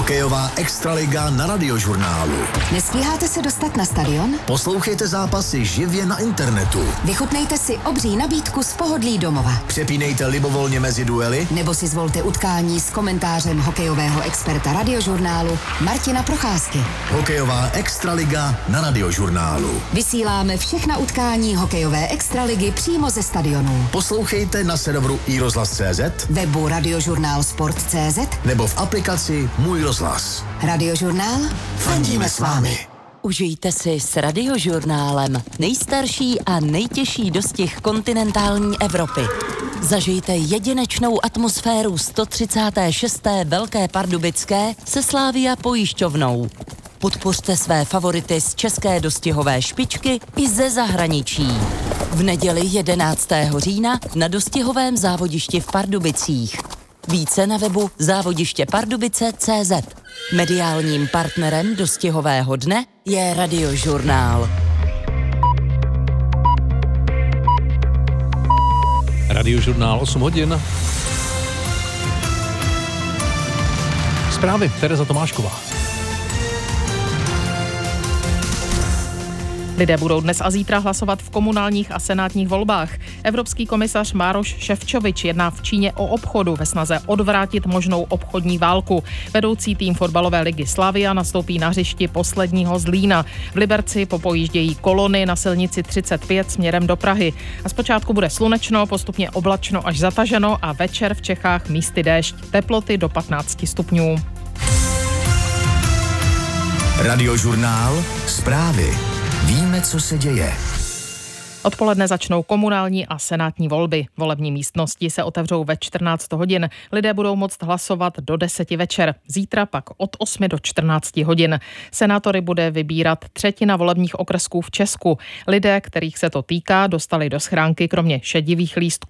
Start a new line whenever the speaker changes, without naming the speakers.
Hokejová extraliga na Radiožurnálu.
Nestíháte se dostat na stadion?
Poslouchejte zápasy živě na internetu.
Vychutnejte si obří nabídku z pohodlí domova.
Přepínejte libovolně mezi duely.
Nebo si zvolte utkání s komentářem hokejového experta Radiožurnálu Martina Procházky.
Hokejová extraliga na Radiožurnálu.
Vysíláme všechna utkání hokejové extraligy přímo ze stadionů.
Poslouchejte na serveru iRozhlas.cz,
webu radiožurnálsport.cz
nebo v aplikaci Můj rozhlas.
Radiožurnál? Fandíme s vámi.
Užijte si s Radiožurnálem nejstarší a nejtěžší dostih kontinentální Evropy. Zažijte jedinečnou atmosféru 136. Velké pardubické se Slavia pojišťovnou. Podpořte své favority z české dostihové špičky i ze zahraničí. V neděli 11. října na dostihovém závodišti v Pardubicích. Více na webu závodištěpardubice.cz. Mediálním partnerem dostihového dne je Radiožurnál.
Radiožurnál 8 hodin. Zprávy Tereza Tomášková.
Lidé budou dnes a zítra hlasovat v komunálních a senátních volbách. Evropský komisař Maroš Šefčovič jedná v Číně o obchodu ve snaze odvrátit možnou obchodní válku. Vedoucí tým fotbalové ligy Slavia nastoupí na hřišti posledního Zlína. V Liberci popojíždějí kolony na silnici 35 směrem do Prahy. A zpočátku bude slunečno, postupně oblačno až zataženo a večer v Čechách místy déšť. Teploty do 15 stupňů.
Radiožurnál, zprávy. Víme, co se děje.
Odpoledne začnou komunální a senátní volby. Volební místnosti se otevřou ve 14 hodin. Lidé budou moct hlasovat do 10 večer. Zítra pak od 8 do 14 hodin. Senátory bude vybírat třetina volebních okrsků v Česku. Lidé, kterých se to týká, dostali do schránky kromě šedivých lístků